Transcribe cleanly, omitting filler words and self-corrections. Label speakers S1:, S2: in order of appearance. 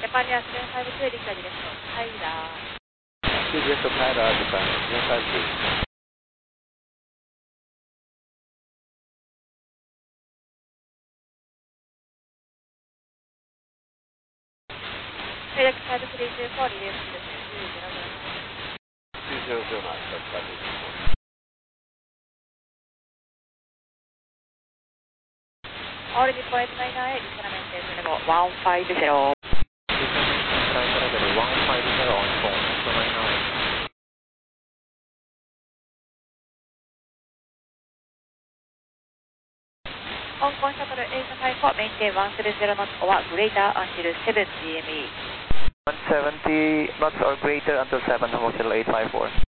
S1: Japan Air 752 理解です。Tyler.
S2: CGS to Tyler, Japan 752.
S1: FedEx 5324 リレースです。
S2: 200 miles, that's that is.
S1: All Nippon 899 descent level 150.
S2: Flight level 150 on phone, 299.
S1: Hong Kong Shuttle 854 maintain 130 knots or greater until 7 GME.
S2: 170 knots or greater until 7 Hotel 854.